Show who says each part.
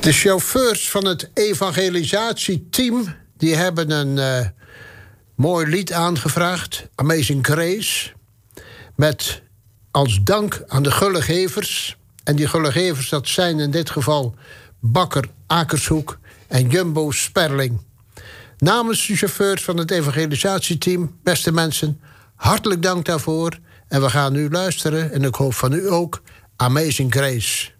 Speaker 1: De chauffeurs van het evangelisatieteam die hebben een mooi lied aangevraagd, Amazing Grace, met als dank aan de gullegevers. En die gullegevers, dat zijn in dit geval Bakker Akershoek en Jumbo Sperling. Namens de chauffeurs van het evangelisatieteam, beste mensen, hartelijk dank daarvoor. En we gaan nu luisteren, en ik hoop van u ook, Amazing Grace.